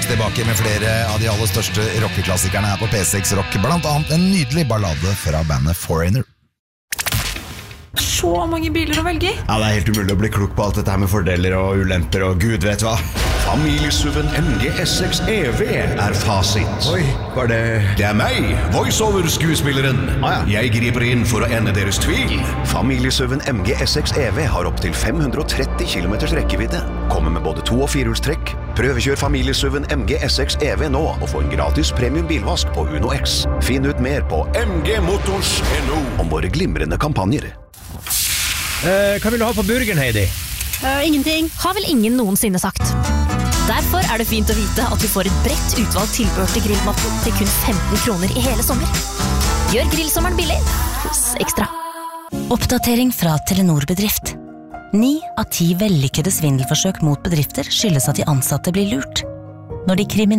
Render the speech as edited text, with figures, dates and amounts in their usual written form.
straks tilbake med flere av de aller største rockeklassikerne her på P6 Rock, blant annet en nydelig ballade fra bandet Foreigner. Så mange biler å velge i. Ja, det er helt umulig å bli klok på alt dette her med fordeler og ulemper og gud vet hva. Familiesuven MG S6 EV er fasit. Oi, var det... Det er meg, voiceover-skuespilleren. Jeg griper inn for å ende deres tvil. Familiesuven MG S6 EV har opp til 530 km rekkevidde. Kommer med både 2- og 4-hjulstrekk. Prøvekjør familiesuven MG S6 EV nå og få en gratis premium bilvask på Uno X. Finn ut mer på mgmotors.no om våre glimrende kampanjer. Hva vil du ha på burgeren, Heidi? Ingenting. Har vel ingen noensinne sagt. Derfor er det fint å vite at du får et bredt utvalgt tilbehør til grillmaten til kun 15 kroner i hele sommer. Gjør grillsommeren billig hos Ekstra. Oppdatering fra Telenor Bedrift. 9 av 10 vellykkede svindelforsøk mot bedrifter skyldes at de ansatte blir lurt. Når de